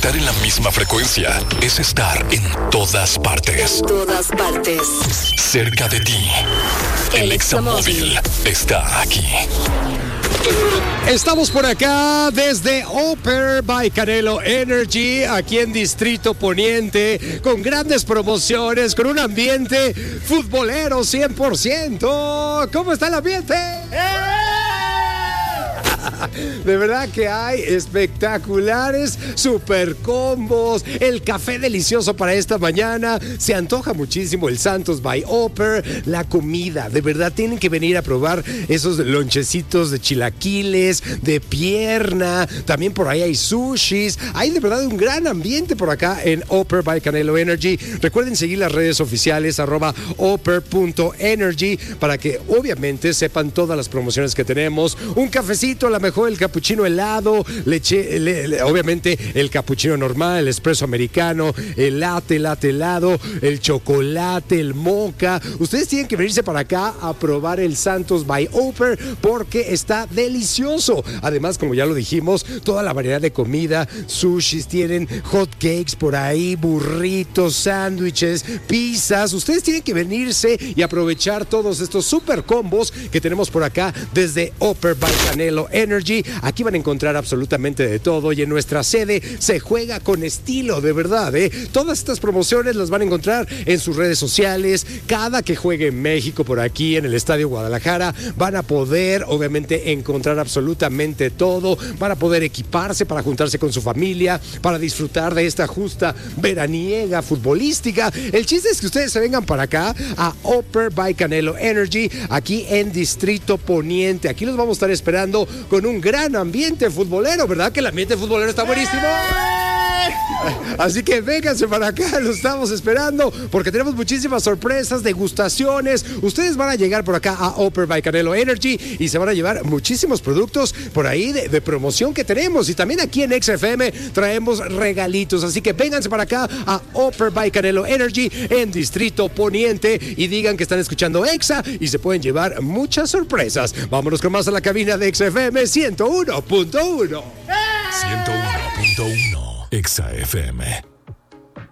Estar en la misma frecuencia es estar en todas partes. En todas partes. Cerca de ti. El Examóvil está aquí. Estamos por acá desde Upper by Canelo Energy, aquí en Distrito Poniente, con grandes promociones, con un ambiente futbolero 100%. ¿Cómo está el ambiente? De verdad que hay espectaculares super combos, el café delicioso para esta mañana, se antoja muchísimo el Santos by Upper, la comida, de verdad tienen que venir a probar esos lonchecitos de chilaquiles, de pierna, también por ahí hay sushis, hay de verdad un gran ambiente por acá en Upper by Canelo Energy. Recuerden seguir las redes oficiales @upper.energy para que obviamente sepan todas las promociones que tenemos, un cafecito, la mejor, el capuchino helado, obviamente el capuchino normal, el espresso americano, el latte helado, el chocolate, el mocha. Ustedes tienen que venirse para acá a probar el Santos by Upper porque está delicioso. Además, como ya lo dijimos, toda la variedad de comida, sushis, tienen hot cakes por ahí, burritos, sándwiches, pizzas. Ustedes tienen que venirse y aprovechar todos estos super combos que tenemos por acá desde Upper by Canelo Energy. Aquí van a encontrar absolutamente de todo y en nuestra sede se juega con estilo, de verdad, ¿eh? Todas estas promociones las van a encontrar en sus redes sociales. Cada que juegue en México por aquí en el Estadio Guadalajara van a poder obviamente encontrar absolutamente todo, van a poder equiparse para juntarse con su familia, para disfrutar de esta justa veraniega futbolística. El chiste es que ustedes se vengan para acá a Upper by Canelo Energy, aquí en Distrito Poniente. Aquí los vamos a estar esperando con un gran ambiente futbolero, ¿verdad? Que el ambiente futbolero está buenísimo. Así que vénganse para acá, los estamos esperando porque tenemos muchísimas sorpresas, degustaciones. Ustedes van a llegar por acá a Upper by Canelo Energy y se van a llevar muchísimos productos por ahí de promoción que tenemos. Y también aquí en XFM traemos regalitos. Así que vénganse para acá a Upper by Canelo Energy en Distrito Poniente y digan que están escuchando Exa y se pueden llevar muchas sorpresas. Vámonos con más a la cabina de XFM 101.1. 101.1 Exa FM.